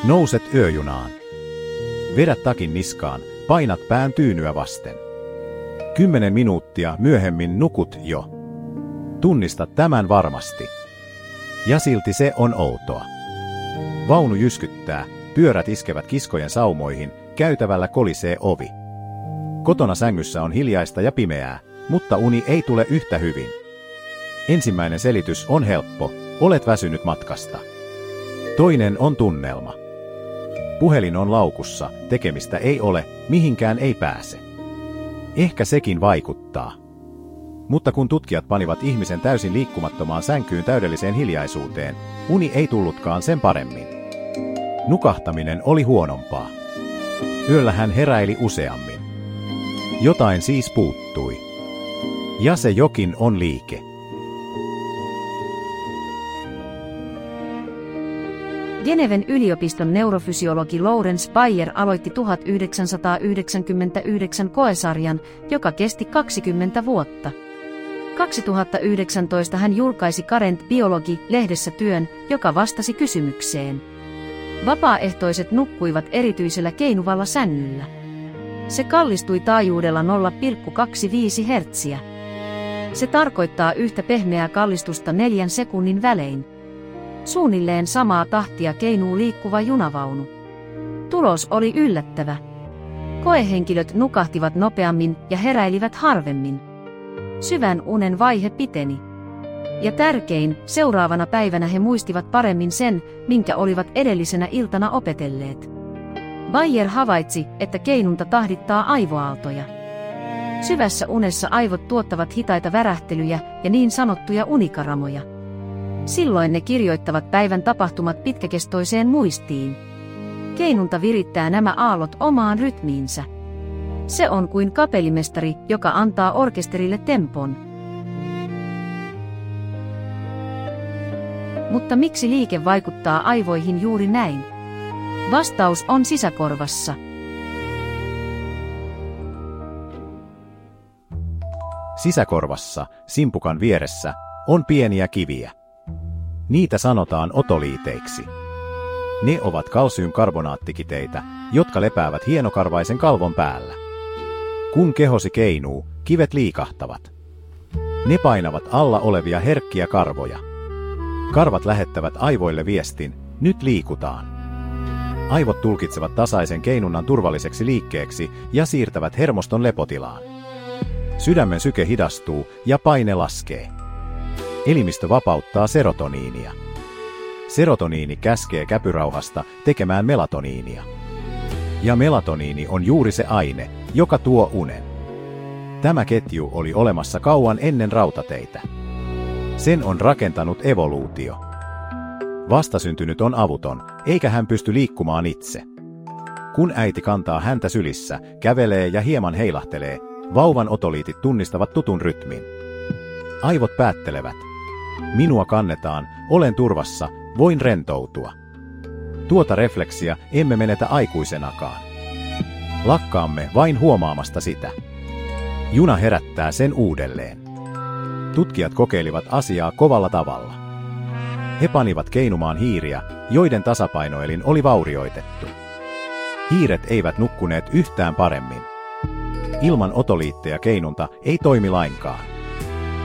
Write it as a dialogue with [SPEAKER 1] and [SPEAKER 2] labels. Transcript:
[SPEAKER 1] Nouset yöjunaan. Vedät takin niskaan, painat pään tyynyä vasten. 10 minuuttia myöhemmin nukut jo. Tunnistat tämän varmasti. Ja silti se on outoa. Vaunu jyskyttää, pyörät iskevät kiskojen saumoihin, käytävällä kolisee ovi. Kotona sängyssä on hiljaista ja pimeää, mutta uni ei tule yhtä hyvin. Ensimmäinen selitys on helppo, olet väsynyt matkasta. Toinen on tunnelma. Puhelin on laukussa, tekemistä ei ole, mihinkään ei pääse. Ehkä sekin vaikuttaa. Mutta kun tutkijat panivat ihmisen täysin liikkumattomaan sänkyyn täydelliseen hiljaisuuteen, uni ei tullutkaan sen paremmin. Nukahtaminen oli huonompaa. Yöllä hän heräili useammin. Jotain siis puuttui. Ja se jokin on liike.
[SPEAKER 2] Geneven yliopiston neurofysiologi Lawrence Bayer aloitti 1999 koesarjan, joka kesti 20 vuotta. 2019 hän julkaisi Current Biology-lehdessä työn, joka vastasi kysymykseen. Vapaaehtoiset nukkuivat erityisellä keinuvalla sängyllä. Se kallistui taajuudella 0,25 hertsiä. Se tarkoittaa yhtä pehmeää kallistusta 4 sekunnin välein. Suunnilleen samaa tahtia keinuu liikkuva junavaunu. Tulos oli yllättävä. Koehenkilöt nukahtivat nopeammin ja heräilivät harvemmin. Syvän unen vaihe piteni. Ja tärkein, seuraavana päivänä he muistivat paremmin sen, minkä olivat edellisenä iltana opetelleet. Bayer havaitsi, että keinunta tahdittaa aivoaaltoja. Syvässä unessa aivot tuottavat hitaita värähtelyjä ja niin sanottuja unikaramoja. Silloin ne kirjoittavat päivän tapahtumat pitkäkestoiseen muistiin. Keinunta virittää nämä aallot omaan rytmiinsä. Se on kuin kapellimestari, joka antaa orkesterille tempon. Mutta miksi liike vaikuttaa aivoihin juuri näin? Vastaus on sisäkorvassa.
[SPEAKER 1] Sisäkorvassa, simpukan vieressä, on pieniä kiviä. Niitä sanotaan otoliiteiksi. Ne ovat kalsiumkarbonaattikiteitä, jotka lepäävät hienokarvaisen kalvon päällä. Kun kehosi keinuu, kivet liikahtavat. Ne painavat alla olevia herkkiä karvoja. Karvat lähettävät aivoille viestin, nyt liikutaan. Aivot tulkitsevat tasaisen keinunnan turvalliseksi liikkeeksi ja siirtävät hermoston lepotilaan. Sydämen syke hidastuu ja paine laskee. Elimistö vapauttaa serotoniinia. Serotoniini käskee käpyrauhasta tekemään melatoniinia. Ja melatoniini on juuri se aine, joka tuo unen. Tämä ketju oli olemassa kauan ennen rautateitä. Sen on rakentanut evoluutio. Vastasyntynyt on avuton, eikä hän pysty liikkumaan itse. Kun äiti kantaa häntä sylissä, kävelee ja hieman heilahtelee, vauvan otoliitit tunnistavat tutun rytmin. Aivot päättelevät. Minua kannetaan, olen turvassa, voin rentoutua. Tuota refleksiä emme menetä aikuisenakaan. Lakkaamme vain huomaamasta sitä. Juna herättää sen uudelleen. Tutkijat kokeilivat asiaa kovalla tavalla. He panivat keinumaan hiiriä, joiden tasapainoelin oli vaurioitettu. Hiiret eivät nukkuneet yhtään paremmin. Ilman otoliitteja keinunta ei toimi lainkaan.